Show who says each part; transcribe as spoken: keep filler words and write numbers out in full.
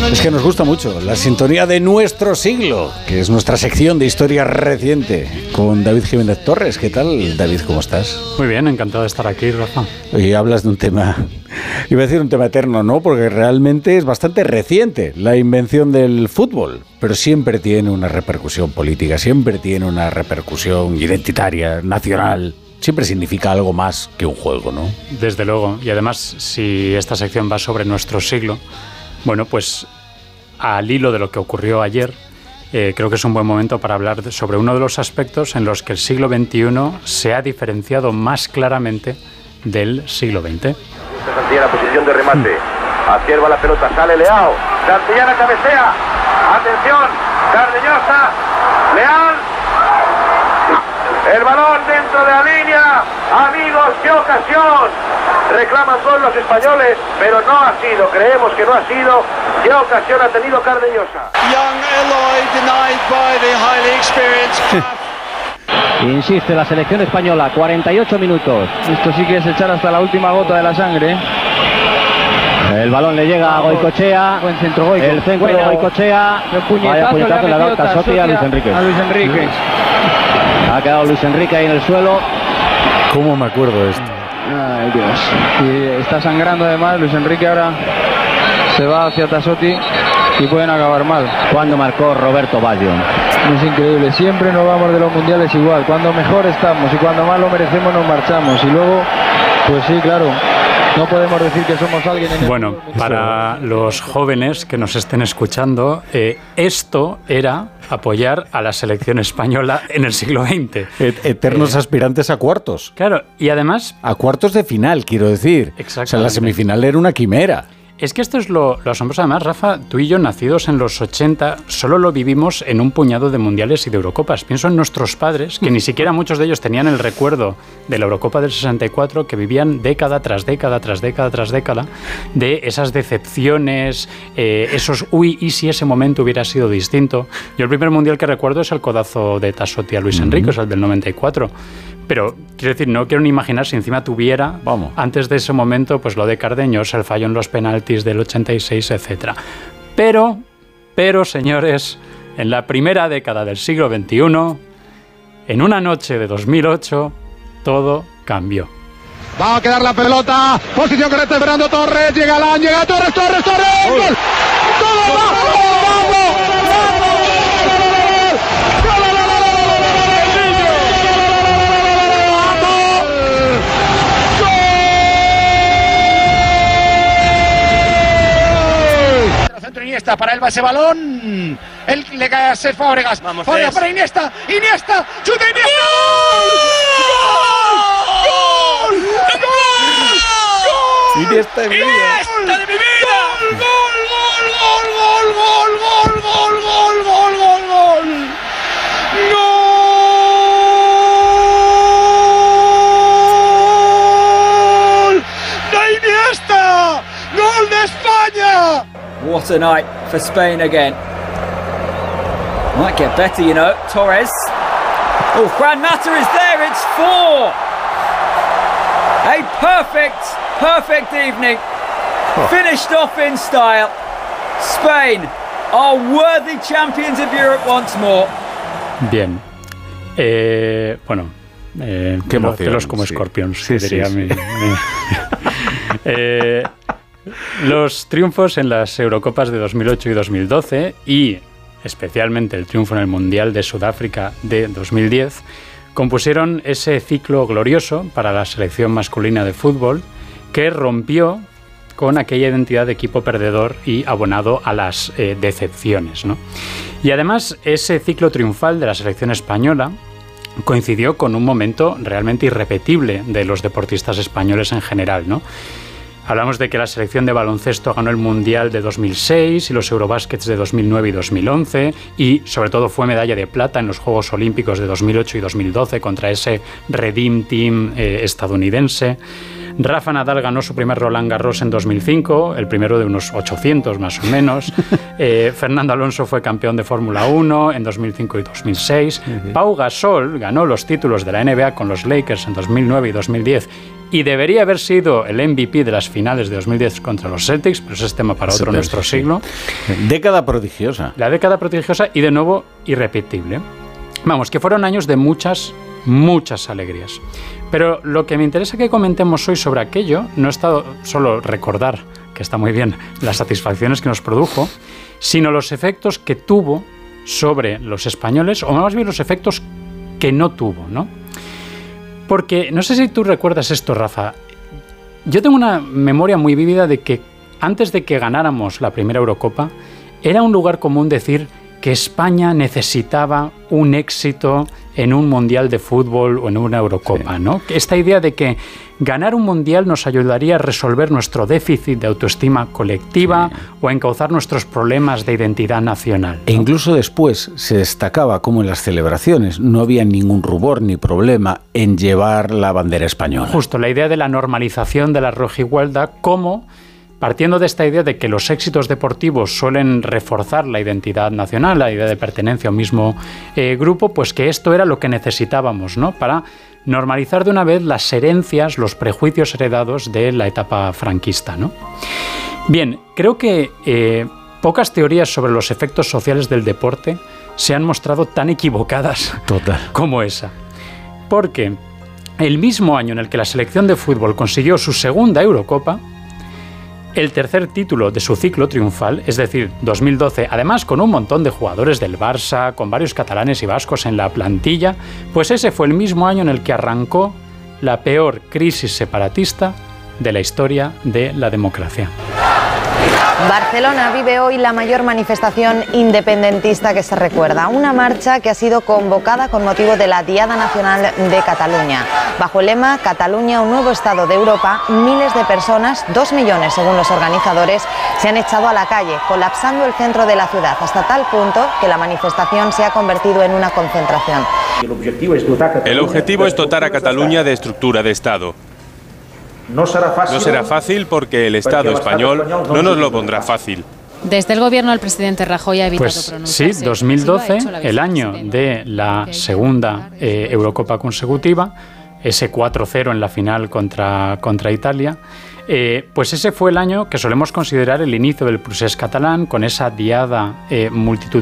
Speaker 1: Es que nos gusta mucho la sintonía de nuestro siglo, que es nuestra sección de historia reciente, con David Jiménez Torres. ¿Qué tal, David? ¿Cómo estás?
Speaker 2: Muy bien, encantado de estar aquí, Rafa.
Speaker 1: Hoy hablas de un tema, iba a decir un tema eterno, ¿no? Porque realmente es bastante reciente la invención del fútbol, pero siempre tiene una repercusión política, siempre tiene una repercusión identitaria, nacional. Siempre significa algo más que un juego, ¿no?
Speaker 2: Desde luego. Y además, si esta sección va sobre nuestro siglo, bueno, pues al hilo de lo que ocurrió ayer, eh, creo que es un buen momento para hablar de, sobre uno de los aspectos en los que el siglo veintiuno se ha diferenciado más claramente del siglo veinte.
Speaker 3: Santillana, posición de remate. Observa la pelota, sale Leao. Santillana cabecea. Atención, Cardeñosa. Leal. El balón dentro de la línea. Amigos, qué ocasión. Reclaman gol los españoles, pero no ha sido, creemos que no ha sido. ¿Qué ocasión ha tenido Cardeñosa?
Speaker 4: Young Eloy denied by the highly experienced.
Speaker 5: Insiste la selección española, cuarenta y ocho minutos.
Speaker 6: Esto sí que es echar hasta la última gota de la sangre.
Speaker 5: El balón le llega a Goicoechea.
Speaker 6: Buen centro, Goico.
Speaker 5: El centro
Speaker 6: bueno,
Speaker 5: de Goicoechea.
Speaker 6: Vaya puñetazo le ha dado
Speaker 5: Tasotti a Luis Enrique.
Speaker 6: A Luis Enrique.
Speaker 5: Ha quedado Luis Enrique ahí en el suelo.
Speaker 1: ¿Cómo me acuerdo de esto?
Speaker 6: Ay, Dios. Y está sangrando además. Luis Enrique ahora se va hacia Tasotti y pueden acabar mal.
Speaker 5: Cuando marcó Roberto Baggio.
Speaker 6: Es increíble. Siempre nos vamos de los mundiales igual. Cuando mejor estamos y cuando más lo merecemos nos marchamos. Y luego, pues sí, claro. No podemos decir que somos alguien en el
Speaker 2: Bueno, para los jóvenes que nos estén escuchando, eh, esto era apoyar a la selección española en el siglo veinte.
Speaker 1: Et- eternos eh, aspirantes a cuartos.
Speaker 2: Claro, y además...
Speaker 1: A cuartos de final, quiero decir.
Speaker 2: Exactamente.
Speaker 1: O sea, la semifinal era una quimera.
Speaker 2: Es que esto es lo, lo asombroso. Además, Rafa, tú y yo, nacidos en los ochenta, solo lo vivimos en un puñado de mundiales y de Eurocopas. Pienso en nuestros padres, que ni siquiera muchos de ellos tenían el recuerdo de la Eurocopa del sesenta y cuatro, que vivían década tras década, tras década, tras década, de esas decepciones, eh, esos uy, y si ese momento hubiera sido distinto. Yo el primer mundial que recuerdo es el codazo de Tasotti a Luis Enrique, uh-huh. Es el del noventa y cuatro. Pero, quiero decir, no quiero ni imaginar si encima tuviera, vamos, antes de ese momento, pues lo de Cardeñosa, el fallo en los penaltis del ochenta y seis, etcétera. Pero, pero, señores, en la primera década del siglo veintiuno, en una noche de dos mil ocho, todo cambió.
Speaker 7: Va a quedar la pelota, posición correcta de Fernando Torres, llega Alán, llega Torres, Torres, Torres, ¡gol! ¡Gol! ¡Vamos! Iniesta para él va ese balón. Él le cae a Cesc Fábregas. Vamos, Fábregas para Iniesta. Iniesta. ¡Chuta Iniesta! ¡Gol! ¡Gol! ¡Gol!
Speaker 1: Iniesta de mi vida.
Speaker 7: ¡Iniesta de mi vida! ¡Gol! ¡Gol! ¡Gol! ¡Gol! ¡Gol! ¡Gol! ¡Gol! ¡Gol! ¡Gol! ¡Gol! ¡Gol! ¡De Iniesta! ¡Gol de España!
Speaker 8: What a night for Spain again. Might get better, you know. Torres. Oh, Fran Mata is there. It's four. A perfect, perfect evening. Oh. Finished off in style. Spain are worthy champions of Europe once more.
Speaker 2: Bien. Eh, bueno, eh,
Speaker 1: qué emoción,
Speaker 2: pelos como
Speaker 1: sí.
Speaker 2: Scorpions,
Speaker 1: sí,
Speaker 2: diría
Speaker 1: sí,
Speaker 2: mi,
Speaker 1: sí.
Speaker 2: mi. eh, Los triunfos en las Eurocopas de dos mil ocho y dos mil doce y especialmente el triunfo en el Mundial de Sudáfrica de dos mil diez compusieron ese ciclo glorioso para la selección masculina de fútbol que rompió con aquella identidad de equipo perdedor y abonado a las eh, decepciones, ¿no? Y además ese ciclo triunfal de la selección española coincidió con un momento realmente irrepetible de los deportistas españoles en general, ¿no? Hablamos de que la selección de baloncesto ganó el Mundial de dos mil seis y los Eurobáskets de dos mil nueve y dos mil once y sobre todo fue medalla de plata en los Juegos Olímpicos de dos mil ocho y dos mil doce contra ese Redeem Team eh, estadounidense. Rafa Nadal ganó su primer Roland Garros en dos mil cinco, el primero de unos ochocientos más o menos. eh, Fernando Alonso fue campeón de Fórmula uno en dos mil cinco y dos mil seis. Uh-huh. Pau Gasol ganó los títulos de la N B A con los Lakers en dos mil nueve y dos mil diez y debería haber sido el M V P de las finales de dos mil diez contra los Celtics, pero ese es tema para otro nuestro siglo.
Speaker 1: Década prodigiosa.
Speaker 2: La década prodigiosa y de nuevo irrepetible. Vamos, que fueron años de muchas, muchas alegrías. Pero lo que me interesa que comentemos hoy sobre aquello no es solo recordar, que está muy bien, las satisfacciones que nos produjo, sino los efectos que tuvo sobre los españoles, o más bien los efectos que no tuvo, ¿no? Porque, no sé si tú recuerdas esto, Rafa, yo tengo una memoria muy vívida de que antes de que ganáramos la primera Eurocopa, era un lugar común decir que España necesitaba un éxito en un mundial de fútbol o en una Eurocopa, sí. ¿no? Esta idea de que ganar un mundial nos ayudaría a resolver nuestro déficit de autoestima colectiva, sí. o a encauzar nuestros problemas de identidad nacional, ¿no?
Speaker 1: E incluso después se destacaba como en las celebraciones no había ningún rubor ni problema en llevar la bandera española.
Speaker 2: Justo, la idea de la normalización de la rojigualda como... partiendo de esta idea de que los éxitos deportivos suelen reforzar la identidad nacional, la idea de pertenencia a un mismo eh, grupo, pues que esto era lo que necesitábamos, ¿no? Para normalizar de una vez las herencias, los prejuicios heredados de la etapa franquista, ¿no? Bien, creo que eh, pocas teorías sobre los efectos sociales del deporte se han mostrado tan equivocadas
Speaker 1: Total.
Speaker 2: como esa. Porque el mismo año en el que la selección de fútbol consiguió su segunda Eurocopa, el tercer título de su ciclo triunfal, es decir, dos mil doce, además con un montón de jugadores del Barça, con varios catalanes y vascos en la plantilla, pues ese fue el mismo año en el que arrancó la peor crisis separatista de la historia de la democracia.
Speaker 9: Barcelona vive hoy la mayor manifestación independentista que se recuerda, una marcha que ha sido convocada con motivo de la Diada Nacional de Cataluña. Bajo el lema Cataluña, un nuevo Estado de Europa, miles de personas, dos millones según los organizadores, se han echado a la calle, colapsando el centro de la ciudad, hasta tal punto que la manifestación se ha convertido en una concentración.
Speaker 10: El objetivo es dotar a Cataluña de estructura de Estado.
Speaker 3: No será fácil,
Speaker 10: no será fácil porque el Estado español no nos lo pondrá fácil.
Speaker 11: Desde el gobierno, el presidente Rajoy ha evitado
Speaker 2: pues,
Speaker 11: pronunciarse.
Speaker 2: Sí, dos mil doce, el año de la segunda eh, Eurocopa consecutiva, ese cuatro cero en la final contra, contra Italia, eh, pues ese fue el año que solemos considerar el inicio del procés catalán, con esa diada eh, multitudinaria